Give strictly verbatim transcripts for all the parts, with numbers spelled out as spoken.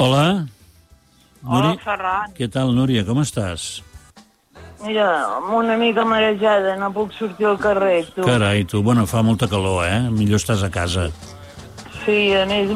Hola. Hola, Ferran. Què tal, Núria? Com estàs? Mira, amb una mica marejada, no puc sortir al carrer, tu. Carai, tu, bueno, fa molta calor, eh? Millor estàs a casa. Sí, a més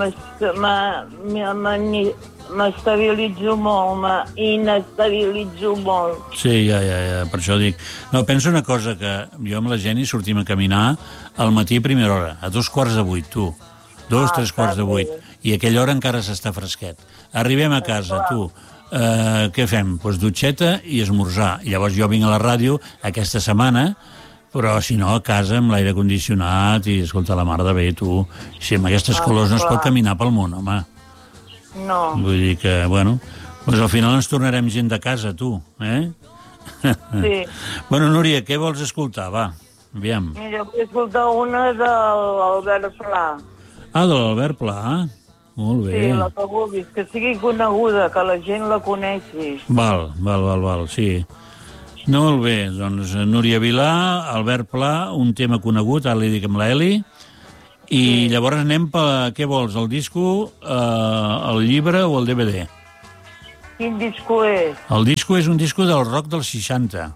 m'estabilitzo molt, m'inestabilitzo molt. Sí, ja, ja, ja, per això dic. No, penso una cosa, que jo amb la Jenny sortim a caminar al matí a primera hora, a dos quarts de vuit, tu. Dos, Ah, tres quarts de vuit. I a aquella hora encara s'està fresquet. Arribem a casa, tu. Uh, què fem? Doncs pues dutxeta i esmorzar. I llavors jo vinc a la ràdio aquesta setmana, però si no a casa amb l'aire condicionat i escolta la mar de bé, tu. Si amb aquestes Ah, colors no es clar. pot caminar pel món, home. No. Vull dir que, bueno, doncs al final ens tornarem gent de casa, tu, eh? Sí. Bueno, Núria, què vols escoltar? Va, aviam. Mira, vull escoltar una de l'Albert Pla. Ah, de l'Albert Pla. Molt bé. Sí, la que vulguis, que sigui coneguda, que la gent la coneixi. Val, val, val, val, sí. No, molt bé, doncs Núria Vilà, Albert Pla, un tema conegut, ara li dic amb la Eli, i Sí. llavors anem per, què vols, el disco, eh, el llibre o el D V D? Quin disco és? El disco és un disco del rock dels seixanta.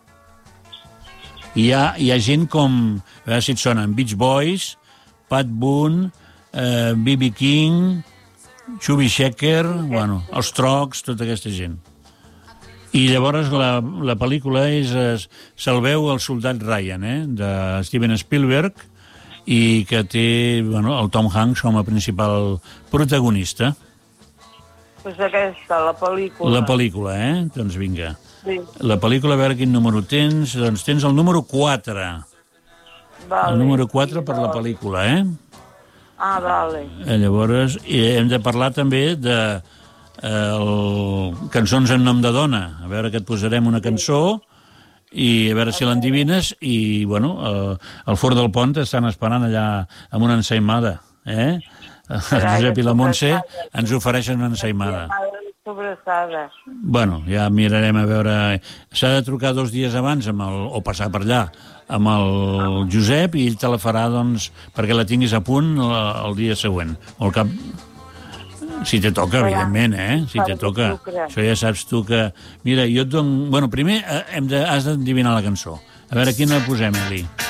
Hi ha, hi ha gent com, a veure si et sonen, Beach Boys, Pat Boone, eh, B B King, Chubby Checker, bueno, els Trocs, tota aquesta gent. I llavors la, la pel·lícula és, es, se'l veu el soldat Ryan, eh, de Steven Spielberg, i que té, bueno, el Tom Hanks com a principal protagonista. Doncs aquesta, la pel·lícula. La pel·lícula, eh? Doncs vinga. Sí. La pel·lícula, a veure quin número tens. Doncs tens el número quatre. Vale. El número quatre per la pel·lícula, eh? Ah, vale. Eh, Llavors, eh, hem de parlar també de eh, el... cançons en nom de dona. A veure que et posarem una cançó i a veure si l'endivines. I, bueno, eh, al Fort del Pont estan esperant allà amb una ensaïmada, eh? El Josep i la Montse ens ofereixen una ensaïmada. Sobrassada. Bueno, ja mirarem a veure... S'ha de trucar dos dies abans amb el, o passar per allà amb el Josep i ell te la farà, doncs, perquè la tinguis a punt el, el dia següent. O el cap... Si te toca, evidentment, eh? Si te toca. Això ja saps tu que... Mira, jo et dono... Bueno, primer hem de... has d'endevinar la cançó. A veure, quina la posem, Eli?